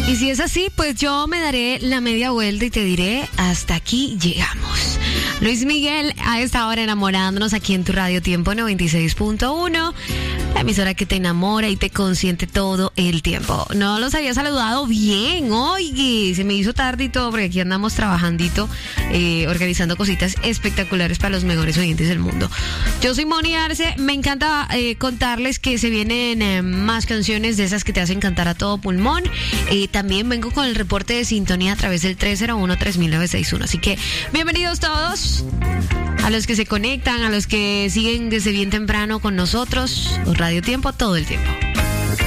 Y si es así, pues yo me daré la media vuelta y te diré, hasta aquí llegamos. Luis Miguel, a esta hora enamorándonos aquí en tu Radio Tiempo 96.1, la emisora que te enamora y te consiente todo el tiempo. No los había saludado bien, oye, se me hizo tarde y todo, porque aquí andamos trabajandito, organizando cositas espectaculares para los mejores oyentes del mundo. Yo soy Moni Arce, me encanta contarles que se vienen más canciones de esas que te hacen cantar a todo pulmón. También vengo con el reporte de sintonía a través del 301-3961. Así que bienvenidos todos, a los que se conectan, a los que siguen desde bien temprano con nosotros, Radio Tiempo todo el tiempo.